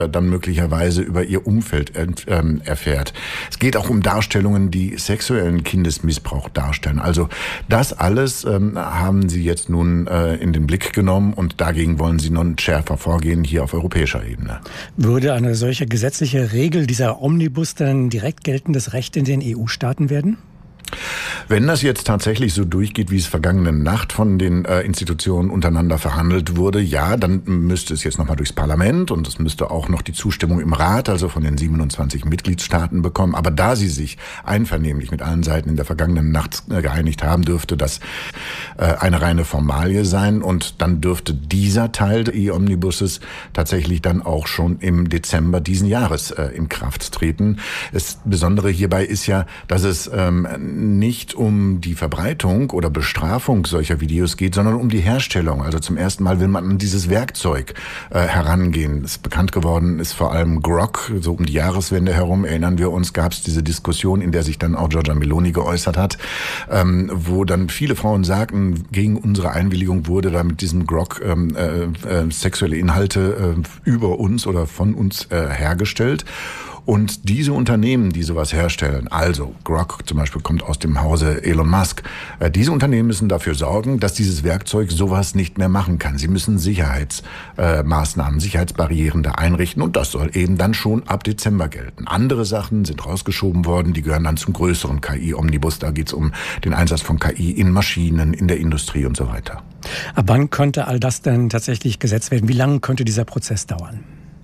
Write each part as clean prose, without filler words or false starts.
dann möglicherweise über ihr Umfeld erfährt. Es geht auch um Darstellungen, die sexuellen Kindesmissbrauch darstellen. Also das alles haben Sie jetzt nun in den Blick genommen und dagegen wollen Sie nun schärfer vorgehen hier auf europäischer Ebene. Würde eine solche gesetzliche Regel, dieser Omnibus, dann direkt geltendes Recht in den EU-Staaten werden? Wenn das jetzt tatsächlich so durchgeht, wie es vergangene Nacht von den Institutionen untereinander verhandelt wurde, ja, dann müsste es jetzt nochmal durchs Parlament und es müsste auch noch die Zustimmung im Rat, also von den 27 Mitgliedstaaten bekommen. Aber da sie sich einvernehmlich mit allen Seiten in der vergangenen Nacht geeinigt haben, dürfte das eine reine Formalie sein und dann dürfte dieser Teil des E-Omnibuses tatsächlich dann auch schon im Dezember diesen Jahres in Kraft treten. Das Besondere hierbei ist ja, dass es nicht um die Verbreitung oder Bestrafung solcher Videos geht, sondern um die Herstellung. Also zum ersten Mal will man an dieses Werkzeug herangehen. Es ist bekannt geworden, ist vor allem Grok, so um die Jahreswende herum, erinnern wir uns, gab es diese Diskussion, in der sich dann auch Giorgia Meloni geäußert hat, wo dann viele Frauen sagten, gegen unsere Einwilligung wurde da mit diesem Grok sexuelle Inhalte über uns oder von uns hergestellt. Und diese Unternehmen, die sowas herstellen, also Grok zum Beispiel kommt aus dem Hause Elon Musk, diese Unternehmen müssen dafür sorgen, dass dieses Werkzeug sowas nicht mehr machen kann. Sie müssen Sicherheitsmaßnahmen, Sicherheitsbarrieren da einrichten und das soll eben dann schon ab Dezember gelten. Andere Sachen sind rausgeschoben worden, die gehören dann zum größeren KI-Omnibus. Da geht es um den Einsatz von KI in Maschinen, in der Industrie und so weiter. Ab wann könnte all das denn tatsächlich gesetzt werden? Wie lange könnte dieser Prozess dauern?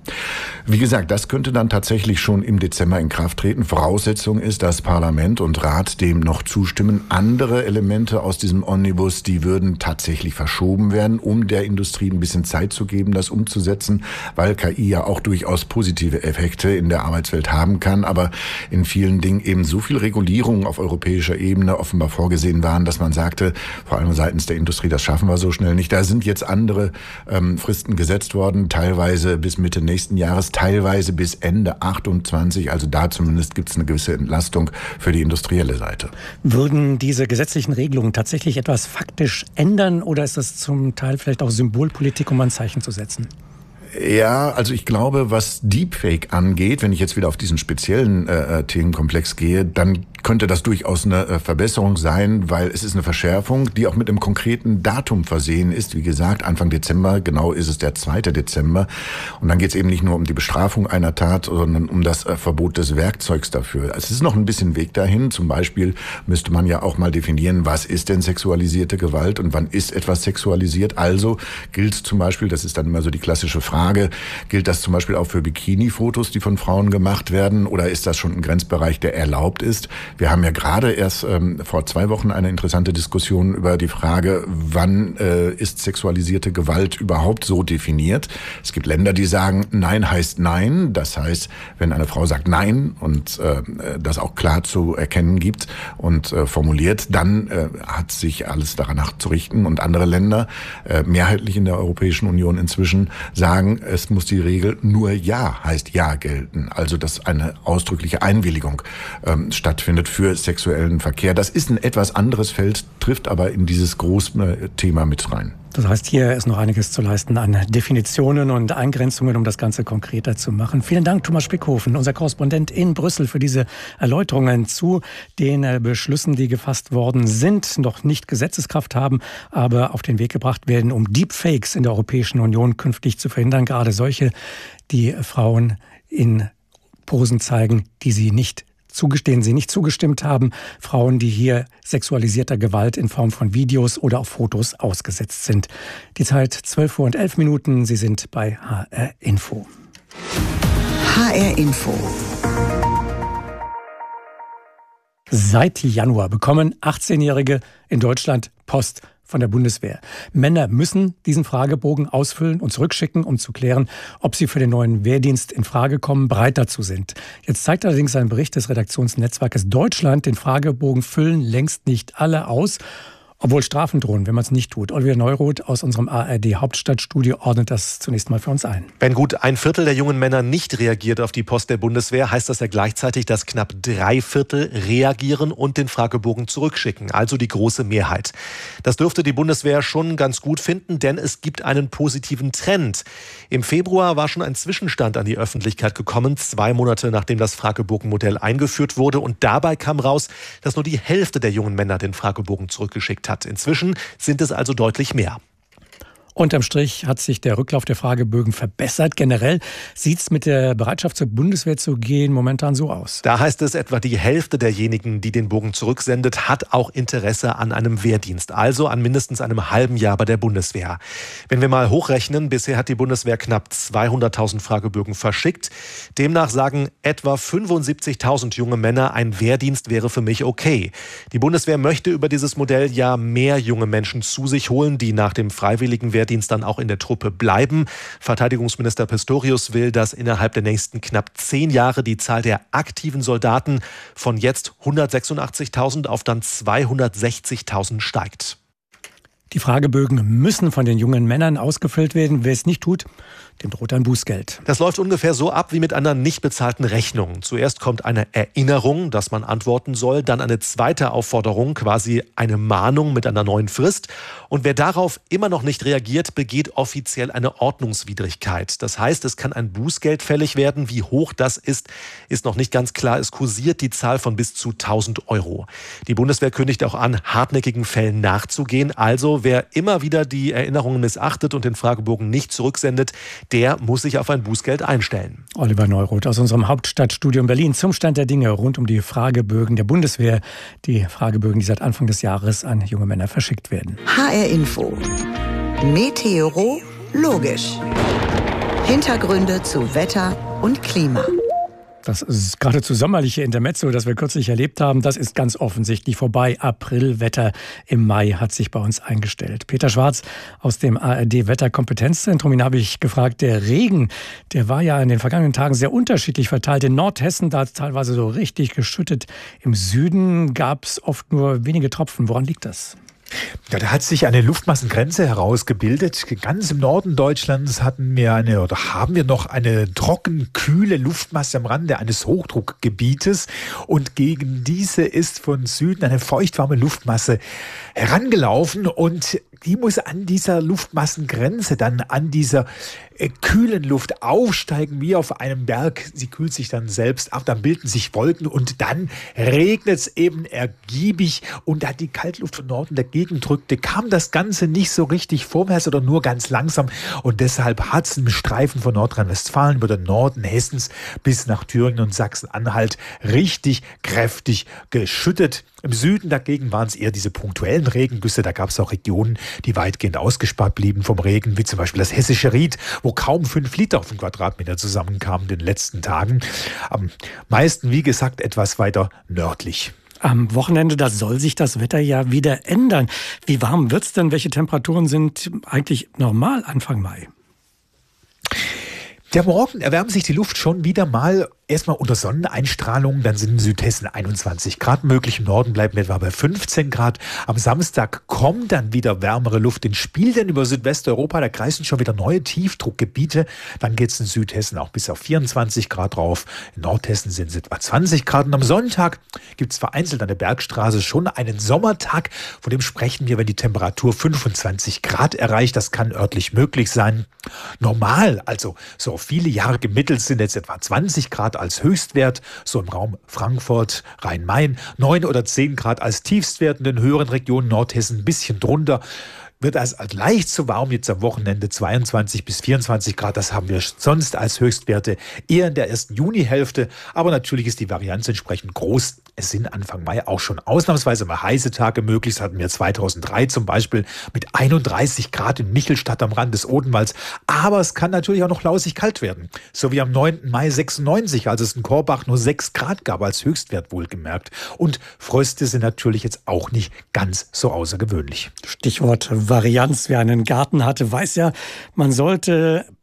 Wie gesagt, das könnte dann tatsächlich schon im Dezember in Kraft treten. Voraussetzung ist, dass Parlament und Rat dem noch zustimmen. Andere Elemente aus diesem Omnibus, die würden tatsächlich verschoben werden, um der Industrie ein bisschen Zeit zu geben, das umzusetzen, weil KI ja auch durchaus positive Effekte in der Arbeitswelt haben kann, aber in vielen Dingen eben so viel Regulierung auf europäischer Ebene offenbar vorgesehen waren, dass man sagte, vor allem seitens der Industrie, das schaffen wir so schnell nicht. Da sind jetzt andere Fristen gesetzt worden, teilweise bis Mitte nächsten Jahres, teilweise bis Ende 28. Also da zumindest gibt es eine gewisse Entlastung für die industrielle Seite. Würden diese gesetzlichen Regelungen tatsächlich etwas faktisch ändern oder ist das zum Teil vielleicht auch Symbolpolitik, um ein Zeichen zu setzen? Ja, also ich glaube, was Deepfake angeht, wenn ich jetzt wieder auf diesen speziellen Themenkomplex gehe, dann könnte das durchaus eine Verbesserung sein, weil es ist eine Verschärfung, die auch mit einem konkreten Datum versehen ist. Wie gesagt, Anfang Dezember, genau ist es der 2. Dezember. Und dann geht es eben nicht nur um die Bestrafung einer Tat, sondern um das Verbot des Werkzeugs dafür. Es ist noch ein bisschen Weg dahin. Zum Beispiel müsste man ja auch mal definieren, was ist denn sexualisierte Gewalt und wann ist etwas sexualisiert. Also gilt zum Beispiel, das ist dann immer so die klassische Frage, gilt das zum Beispiel auch für Bikini-Fotos, die von Frauen gemacht werden, oder ist das schon ein Grenzbereich, der erlaubt ist? Wir haben ja gerade erst vor 2 Wochen eine interessante Diskussion über die Frage, wann ist sexualisierte Gewalt überhaupt so definiert. Es gibt Länder, die sagen, Nein heißt Nein. Das heißt, wenn eine Frau sagt Nein und das auch klar zu erkennen gibt und formuliert, dann hat sich alles danach zu richten. Und andere Länder, mehrheitlich in der Europäischen Union inzwischen, sagen, es muss die Regel nur Ja heißt Ja gelten. Also, dass eine ausdrückliche Einwilligung stattfindet für sexuellen Verkehr. Das ist ein etwas anderes Feld, trifft aber in dieses große Thema mit rein. Das heißt, hier ist noch einiges zu leisten an Definitionen und Eingrenzungen, um das Ganze konkreter zu machen. Vielen Dank, Thomas Spickhofen, unser Korrespondent in Brüssel, für diese Erläuterungen zu den Beschlüssen, die gefasst worden sind, noch nicht Gesetzeskraft haben, aber auf den Weg gebracht werden, um Deepfakes in der Europäischen Union künftig zu verhindern. Gerade solche, die Frauen in Posen zeigen, denen sie nicht zugestimmt haben. Frauen, die hier sexualisierter Gewalt in Form von Videos oder auch Fotos ausgesetzt sind. Die Zeit 12:11 Uhr. Sie sind bei HR Info. HR Info. Seit Januar bekommen 18-Jährige in Deutschland Post von der Bundeswehr. Männer müssen diesen Fragebogen ausfüllen und zurückschicken, um zu klären, ob sie für den neuen Wehrdienst in Frage kommen, bereit dazu sind. Jetzt zeigt allerdings ein Bericht des Redaktionsnetzwerkes Deutschland, den Fragebogen füllen längst nicht alle aus. Obwohl Strafen drohen, wenn man es nicht tut. Oliver Neuroth aus unserem ARD-Hauptstadtstudio ordnet das zunächst mal für uns ein. Wenn gut ein Viertel der jungen Männer nicht reagiert auf die Post der Bundeswehr, heißt das ja gleichzeitig, dass knapp 3/4 reagieren und den Fragebogen zurückschicken. Also die große Mehrheit. Das dürfte die Bundeswehr schon ganz gut finden, denn es gibt einen positiven Trend. Im Februar war schon ein Zwischenstand an die Öffentlichkeit gekommen, 2 Monate nachdem das Fragebogenmodell eingeführt wurde. Und dabei kam raus, dass nur die Hälfte der jungen Männer den Fragebogen zurückgeschickt hat. Inzwischen sind es also deutlich mehr. Unterm Strich hat sich der Rücklauf der Fragebögen verbessert. Generell sieht es mit der Bereitschaft zur Bundeswehr zu gehen momentan so aus. Da heißt es, etwa die Hälfte derjenigen, die den Bogen zurücksendet, hat auch Interesse an einem Wehrdienst. Also an mindestens einem halben Jahr bei der Bundeswehr. Wenn wir mal hochrechnen, bisher hat die Bundeswehr knapp 200.000 Fragebögen verschickt. Demnach sagen etwa 75.000 junge Männer, ein Wehrdienst wäre für mich okay. Die Bundeswehr möchte über dieses Modell ja mehr junge Menschen zu sich holen, die nach dem freiwilligen Wehrdienst dann auch in der Truppe bleiben. Verteidigungsminister Pistorius will, dass innerhalb der nächsten knapp 10 Jahre die Zahl der aktiven Soldaten von jetzt 186.000 auf dann 260.000 steigt. Die Fragebögen müssen von den jungen Männern ausgefüllt werden. Wer es nicht tut, dem droht ein Bußgeld. Das läuft ungefähr so ab wie mit einer nicht bezahlten Rechnung. Zuerst kommt eine Erinnerung, dass man antworten soll, dann eine zweite Aufforderung, quasi eine Mahnung mit einer neuen Frist. Und wer darauf immer noch nicht reagiert, begeht offiziell eine Ordnungswidrigkeit. Das heißt, es kann ein Bußgeld fällig werden. Wie hoch das ist noch nicht ganz klar. Es kursiert die Zahl von bis zu 1.000 €. Die Bundeswehr kündigt auch an, hartnäckigen Fällen nachzugehen. Also wer immer wieder die Erinnerungen missachtet und den Fragebogen nicht zurücksendet, der muss sich auf ein Bußgeld einstellen. Oliver Neuroth aus unserem Hauptstadtstudio in Berlin zum Stand der Dinge rund um die Fragebögen der Bundeswehr. Die Fragebögen, die seit Anfang des Jahres an junge Männer verschickt werden. HR Info. Meteorologisch. Hintergründe zu Wetter und Klima. Das ist geradezu sommerliche Intermezzo, das wir kürzlich erlebt haben. Das ist ganz offensichtlich vorbei. Aprilwetter im Mai hat sich bei uns eingestellt. Peter Schwarz aus dem ARD-Wetterkompetenzzentrum. Ihn habe ich gefragt, der Regen, der war ja in den vergangenen Tagen sehr unterschiedlich verteilt. In Nordhessen, da hat es teilweise so richtig geschüttet. Im Süden gab es oft nur wenige Tropfen. Woran liegt das? Ja, da hat sich eine Luftmassengrenze herausgebildet. Ganz im Norden Deutschlands haben wir noch eine trocken, kühle Luftmasse am Rande eines Hochdruckgebietes. Und gegen diese ist von Süden eine feuchtwarme Luftmasse herangelaufen. Und die muss an dieser Luftmassengrenze, dann an dieser kühlen Luft aufsteigen wie auf einem Berg. Sie kühlt sich dann selbst ab, dann bilden sich Wolken und dann regnet es eben ergiebig. Und da die Kaltluft von Norden dagegen drückte, kam das Ganze nicht so richtig vorwärts oder nur ganz langsam. Und deshalb hat es im Streifen von Nordrhein-Westfalen über den Norden Hessens bis nach Thüringen und Sachsen-Anhalt richtig kräftig geschüttet. Im Süden dagegen waren es eher diese punktuellen Regengüsse. Da gab es auch Regionen, die weitgehend ausgespart blieben vom Regen, wie zum Beispiel das hessische Ried, wo kaum 5 Liter auf den Quadratmeter zusammenkamen in den letzten Tagen. Am meisten, wie gesagt, etwas weiter nördlich. Am Wochenende, da soll sich das Wetter ja wieder ändern. Wie warm wird's denn? Welche Temperaturen sind eigentlich normal Anfang Mai? Ja, morgen erwärmt sich die Luft schon wieder mal. Erstmal unter Sonneneinstrahlung, dann sind in Südhessen 21 Grad möglich. Im Norden bleiben wir etwa bei 15 Grad. Am Samstag kommt dann wieder wärmere Luft ins Spiel, denn über Südwesteuropa, da kreisen schon wieder neue Tiefdruckgebiete. Dann geht es in Südhessen auch bis auf 24 Grad rauf. In Nordhessen sind es etwa 20 Grad. Und am Sonntag gibt es vereinzelt an der Bergstraße schon einen Sommertag. Von dem sprechen wir, wenn die Temperatur 25 Grad erreicht. Das kann örtlich möglich sein. Normal, also so auf viele Jahre gemittelt, sind jetzt etwa 20 Grad als Höchstwert, so im Raum Frankfurt, Rhein-Main, 9 oder 10 Grad als Tiefstwert, in den höheren Regionen Nordhessen ein bisschen drunter. Wird es leicht zu warm, jetzt am Wochenende 22 bis 24 Grad, das haben wir sonst als Höchstwerte eher in der ersten Junihälfte, aber natürlich ist die Varianz entsprechend groß. Es sind Anfang Mai auch schon ausnahmsweise mal heiße Tage möglich. Das hatten wir 2003 zum Beispiel mit 31 Grad in Michelstadt am Rand des Odenwalds. Aber es kann natürlich auch noch lausig kalt werden. So wie am 9. Mai 96, als es in Korbach nur 6 Grad gab als Höchstwert wohlgemerkt. Und Fröste sind natürlich jetzt auch nicht ganz so außergewöhnlich. Stichwort Varianz. Wer einen Garten hatte, weiß ja, man sollte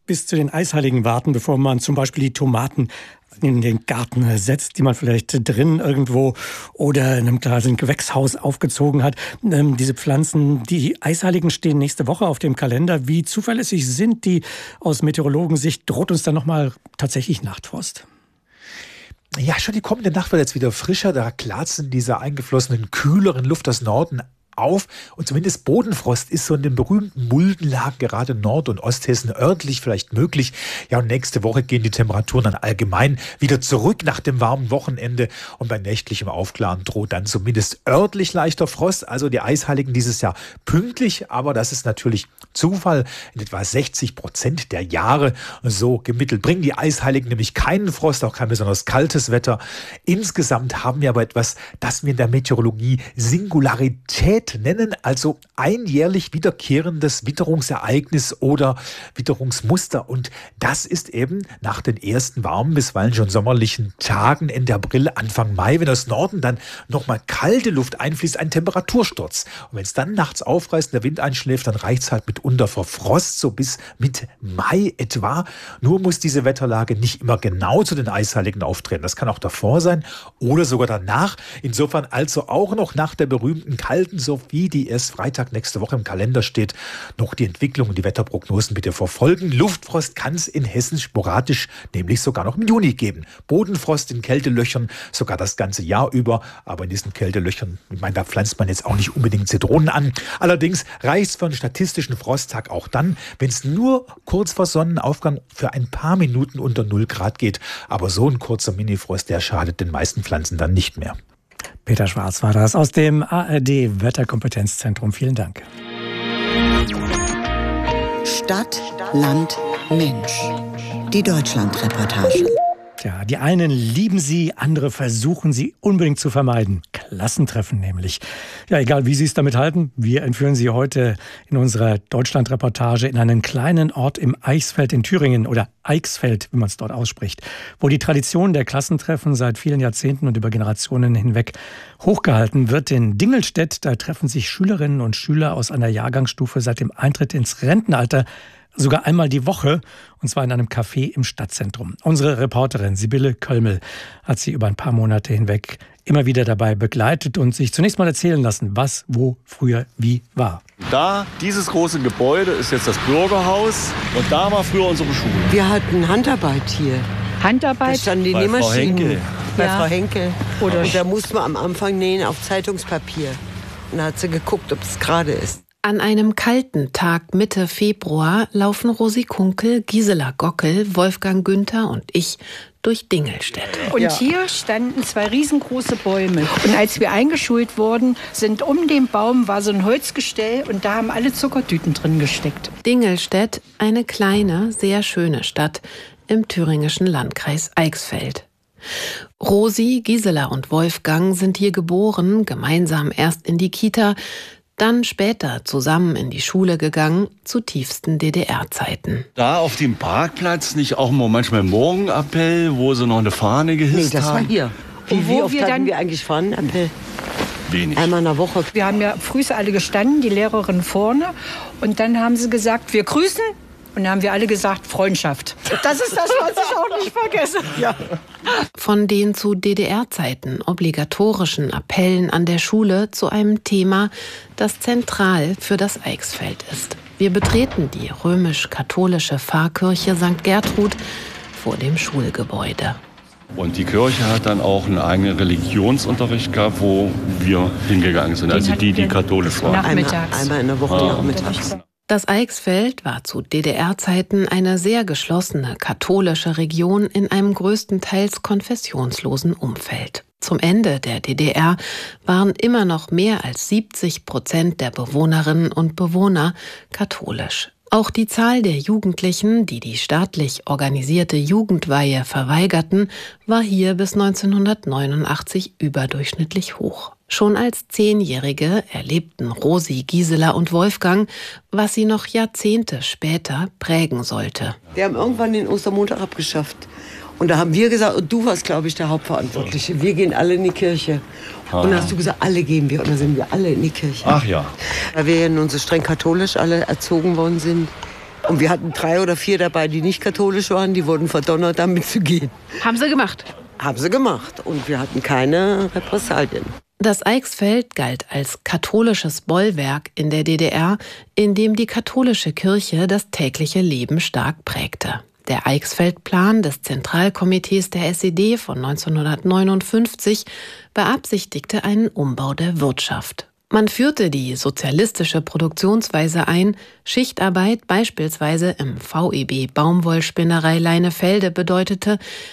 bis zu den Eisheiligen warten, bevor man zum Beispiel die Tomaten in den Garten setzt, die man vielleicht drin irgendwo oder in einem kleinen Gewächshaus aufgezogen hat. Diese Pflanzen, die Eisheiligen stehen nächste Woche auf dem Kalender. Wie zuverlässig sind die aus Meteorologensicht? Droht uns dann nochmal tatsächlich Nachtfrost? Ja, schon die kommende Nacht wird jetzt wieder frischer. Da klart in dieser eingeflossenen, kühleren Luft aus Norden auf. Und zumindest Bodenfrost ist so in den berühmten Muldenlagen, gerade Nord- und Osthessen, örtlich vielleicht möglich. Ja, und nächste Woche gehen die Temperaturen dann allgemein wieder zurück nach dem warmen Wochenende. Und bei nächtlichem Aufklaren droht dann zumindest örtlich leichter Frost. Also die Eisheiligen dieses Jahr pünktlich, aber das ist natürlich Zufall. In etwa 60% der Jahre so gemittelt bringen die Eisheiligen nämlich keinen Frost, auch kein besonders kaltes Wetter. Insgesamt haben wir aber etwas, das wir in der Meteorologie Singularität nennen, also ein jährlich wiederkehrendes Witterungsereignis oder Witterungsmuster. Und das ist eben nach den ersten warmen, bisweilen schon sommerlichen Tagen Ende April, Anfang Mai, wenn aus Norden dann nochmal kalte Luft einfließt, ein Temperatursturz. Und wenn es dann nachts aufreißt und der Wind einschläft, dann reicht es halt mitunter vor Frost, so bis Mitte Mai etwa. Nur muss diese Wetterlage nicht immer genau zu den Eisheiligen auftreten. Das kann auch davor sein oder sogar danach. Insofern also auch noch nach der berühmten kalten Sophie, die erst Freitag nächste Woche im Kalender steht, noch die Entwicklung und die Wetterprognosen bitte verfolgen. Luftfrost kann es in Hessen sporadisch, nämlich sogar noch im Juni geben. Bodenfrost in Kältelöchern sogar das ganze Jahr über. Aber in diesen Kältelöchern, ich meine, da pflanzt man jetzt auch nicht unbedingt Zitronen an. Allerdings reicht es für einen statistischen Frosttag auch dann, wenn es nur kurz vor Sonnenaufgang für ein paar Minuten unter 0 Grad geht. Aber so ein kurzer Minifrost, der schadet den meisten Pflanzen dann nicht mehr. Peter Schwarz war das aus dem ARD Wetterkompetenzzentrum. Vielen Dank. Stadt, Land, Mensch. Die Deutschlandreportage. Ja, die einen lieben sie, andere versuchen sie unbedingt zu vermeiden. Klassentreffen nämlich. Ja, egal wie sie es damit halten, wir entführen sie heute in unserer Deutschlandreportage in einen kleinen Ort im Eichsfeld in Thüringen oder Eichsfeld, wie man es dort ausspricht, wo die Tradition der Klassentreffen seit vielen Jahrzehnten und über Generationen hinweg hochgehalten wird. In Dingelstedt, da treffen sich Schülerinnen und Schüler aus einer Jahrgangsstufe seit dem Eintritt ins Rentenalter sogar einmal die Woche, und zwar in einem Café im Stadtzentrum. Unsere Reporterin Sibylle Kölmel hat sie über ein paar Monate hinweg immer wieder dabei begleitet und sich zunächst mal erzählen lassen, was, wo, früher, wie war. Da, dieses große Gebäude ist jetzt das Bürgerhaus und da war früher unsere Schule. Wir hatten Handarbeit hier. Handarbeit? Da standen die Bei Frau Nähmaschinen. Henkel. Bei Frau Henkel. Oder und da mussten wir am Anfang nähen auf Zeitungspapier. Und da hat sie geguckt, ob es gerade ist. An einem kalten Tag Mitte Februar laufen Rosi Kunkel, Gisela Gockel, Wolfgang Günther und ich durch Dingelstedt. Und hier standen 2 riesengroße Bäume. Und als wir eingeschult wurden, sind um den Baum war so ein Holzgestell und da haben alle Zuckertüten drin gesteckt. Dingelstedt, eine kleine, sehr schöne Stadt im thüringischen Landkreis Eichsfeld. Rosi, Gisela und Wolfgang sind hier geboren, gemeinsam erst in die Kita, dann später zusammen in die Schule gegangen, zu tiefsten DDR-Zeiten. Da auf dem Parkplatz nicht auch mal manchmal Morgenappell, wo sie noch eine Fahne gehisst haben? Nee, das war hier. Wie oft hatten wir eigentlich Fahnenappell? Wenig. Einmal in der Woche. Wir haben ja früh alle gestanden, die Lehrerin vorne. Und dann haben sie gesagt, wir grüßen. Und dann haben wir alle gesagt, Freundschaft. Das ist das, was ich auch nicht vergesse. Ja. Von den zu DDR-Zeiten obligatorischen Appellen an der Schule zu einem Thema, das zentral für das Eichsfeld ist. Wir betreten die römisch-katholische Pfarrkirche St. Gertrud vor dem Schulgebäude. Und die Kirche hat dann auch einen eigenen Religionsunterricht gehabt, wo wir hingegangen sind, also die katholisch waren. Nachmittags. Einmal in der Woche nachmittags. Das Eichsfeld war zu DDR-Zeiten eine sehr geschlossene katholische Region in einem größtenteils konfessionslosen Umfeld. Zum Ende der DDR waren immer noch mehr als 70% der Bewohnerinnen und Bewohner katholisch. Auch die Zahl der Jugendlichen, die die staatlich organisierte Jugendweihe verweigerten, war hier bis 1989 überdurchschnittlich hoch. Schon als 10-Jährige erlebten Rosi, Gisela und Wolfgang, was sie noch Jahrzehnte später prägen sollte. Wir haben irgendwann den Ostermontag abgeschafft. Und da haben wir gesagt, und du warst, glaube ich, der Hauptverantwortliche, wir gehen alle in die Kirche. Und dann hast du gesagt, alle gehen wir. Und dann sind wir alle in die Kirche. Ach ja. Weil wir ja nun so streng katholisch alle erzogen worden sind, Und wir hatten 3 oder 4 dabei, die nicht katholisch waren. Die wurden verdonnert, damit zu gehen. Haben Sie gemacht? Haben sie gemacht. Und wir hatten keine Repressalien. Das Eichsfeld galt als katholisches Bollwerk in der DDR, in dem die katholische Kirche das tägliche Leben stark prägte. Der Eichsfeld-Plan des Zentralkomitees der SED von 1959 beabsichtigte einen Umbau der Wirtschaft. Man führte die sozialistische Produktionsweise ein. Schichtarbeit beispielsweise im VEB Baumwollspinnerei Leinefelde bedeutete,